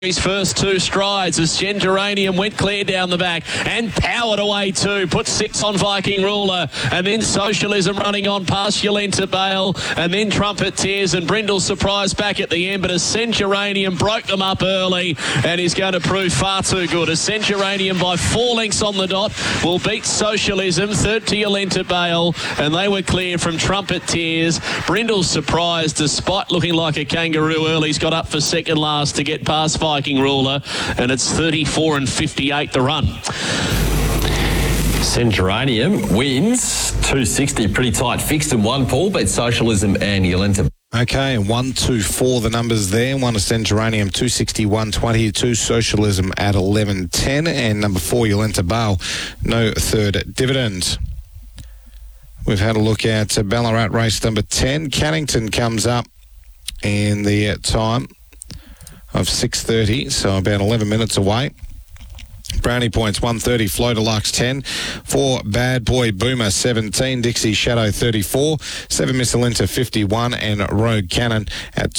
His first two strides as Geranium went clear down the back and powered away too. Put 6 on Viking Ruler, and then Socialism running on past Yolenta Bale, and then Trumpet Tears and Brindle's Surprise back at the end. But Geranium broke them up early and is going to prove far too good. Geranium by 4 lengths on the dot will beat Socialism, third to Yolenta Bale, and they were clear from Trumpet Tears. Brindle's Surprise, despite looking like a kangaroo early, he's got up for second last to get past Viking Ruler, and it's 34 and 58 the run. Geranium wins 260, pretty tight fixed in one pool, beat Socialism and Yolenta. Okay, 1, 2, 4 the numbers there. 1 is Geranium 261.20, 2 Socialism at 11.10, and number 4 Yolenta Bale, no third dividend. We've had a look at Ballarat race number 10. Cannington comes up in the time of 6:30, so about 11 minutes away. Brownie Points 130, Flow Deluxe 10, 4 Bad Boy Boomer 17, Dixie Shadow 34, 7 Miss Yolenta 51, and Rogue Cannon at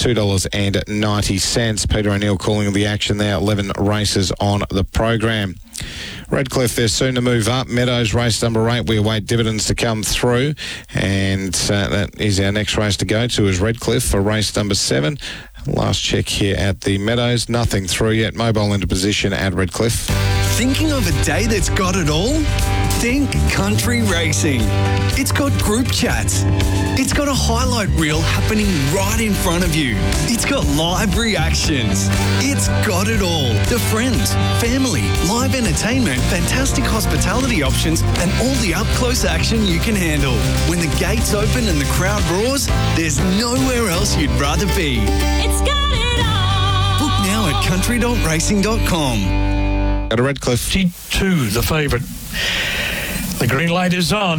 $2.90. Peter O'Neill calling the action there. 11 races on the program. Redcliffe, they're soon to move up. Meadows, race number 8. We await dividends to come through. And that is our next race to go to, is Redcliffe for race number 7. Last check here at the Meadows. Nothing through yet. Mobile into position at Redcliffe. Thinking of a day that's got it all? Think Country Racing. It's got group chats. It's got a highlight reel happening right in front of you. It's got live reactions. It's got it all. The friends, family, live entertainment, fantastic hospitality options, and all the up-close action you can handle. When the gates open and the crowd roars, there's nowhere else you'd rather be. It's got it all. Book now at country.racing.com. At a Redcliffe. G2, the favourite. The green light is on.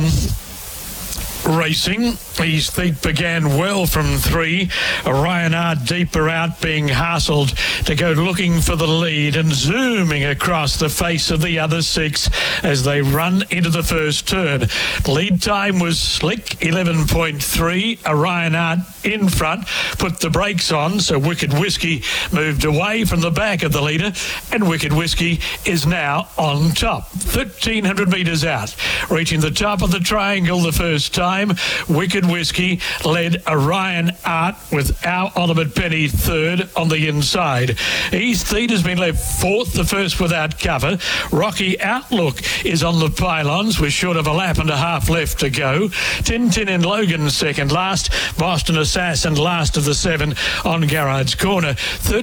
Racing. His feet began well from 3. Orion R deeper out, being hassled to go looking for the lead and zooming across the face of the other 6 as they run into the first turn. Lead time was slick, 11.3. Orion R in front, put the brakes on, so Wicked Whiskey moved away from the back of the leader, and Wicked Whiskey is now on top. 1,300 metres out. Reaching the top of the triangle the first time, Wicked Whiskey led Orion Art with Our Ultimate Penny third on the inside. East Theat has been left fourth, the first without cover. Rocky Outlook is on the pylons with short of a lap and a half left to go. Tintin and Logan second last. Boston Assassin last of the 7 on Garrard's Corner.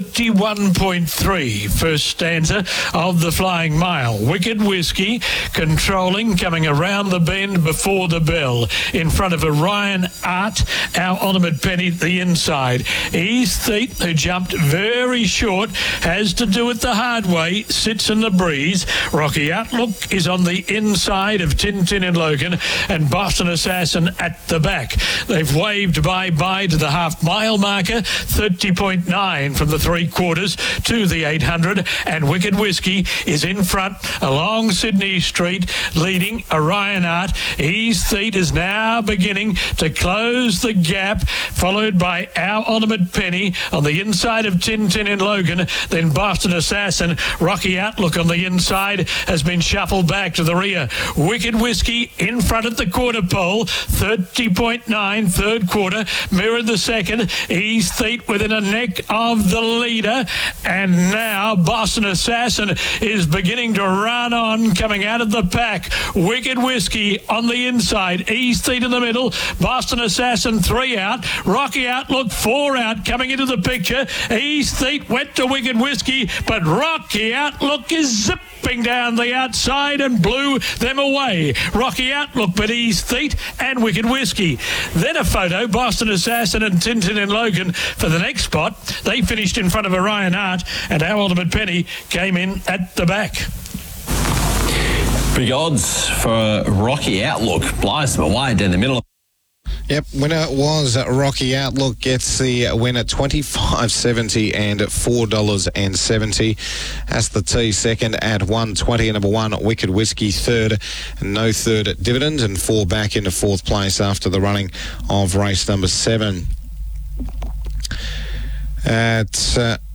31.3 first stanza of the Flying Mile. Wicked Whiskey controlling, coming around the bend before the bell. In front of Orion Art, Our Ultimate Penny the inside. East Theat, who jumped very short, has to do it the hard way, sits in the breeze. Rocky Outlook is on the inside of Tintin and Logan, and Boston Assassin at the back. They've waved bye-bye to the half-mile marker, 30.9 from the 3/4 to the 800, and Wicked Whiskey is in front along Sydney Street, leading Orion Art. East Theat is now beginning to close the gap, followed by Our Ultimate Penny on the inside of Tintin and Logan. Then Boston Assassin. Rocky Outlook on the inside has been shuffled back to the rear. Wicked Whiskey in front at the quarter pole, 30.9 third quarter, mirrored the second. East Theat within a neck of the leader, and now Boston Assassin is beginning to run on, coming out of the pack. Wicked Whiskey on the inside, East Theat in the middle, Boston Assassin 3 out, Rocky Outlook 4 out, coming into the picture. East Theat went to Wicked Whiskey, but Rocky Outlook is zipping down the outside and blew them away. Rocky Outlook, but East Theat and Wicked Whiskey. Then a photo, Boston Assassin and Tintin and Logan for the next spot. They finished in front of Orion Art, and Our Ultimate Penny came in at the back. Big odds for Rocky Outlook. Blows them away down the middle. Yep, winner was Rocky Outlook, gets the win at $25.70 and $4.70. That's the T second at $1.20. Number 1, Wicked Whiskey third, and no third dividend, and 4 back into 4th place after the running of race number 7. At